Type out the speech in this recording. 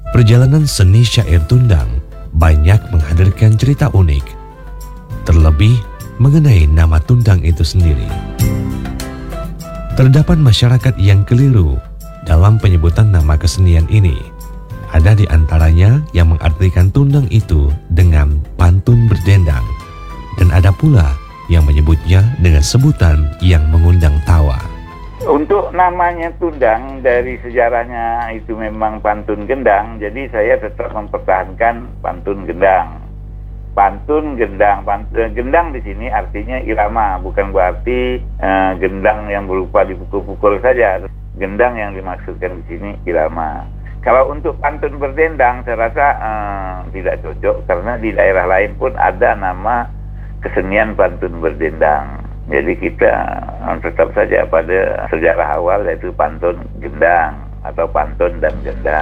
Perjalanan seni syair Tundang banyak menghadirkan cerita unik, terlebih mengenai nama Tundang itu sendiri. Terdapat masyarakat yang keliru dalam penyebutan nama kesenian ini. Ada di antaranya yang mengartikan Tundang itu dengan pantun berdendang, dan ada pula yang menyebutnya dengan sebutan yang mengundang tawa. Untuk namanya Tundang, dari sejarahnya itu memang pantun gendang, jadi saya tetap mempertahankan pantun gendang. Pantun gendang, gendang di sini artinya irama, bukan berarti gendang yang berupa dipukul-pukul saja. Gendang yang dimaksudkan di sini irama. Kalau untuk pantun berdendang, saya rasa tidak cocok karena di daerah lain pun ada nama kesenian pantun berdendang. Jadi kita tetap saja pada sejarah awal, yaitu pantun gendang atau pantun dan gendang.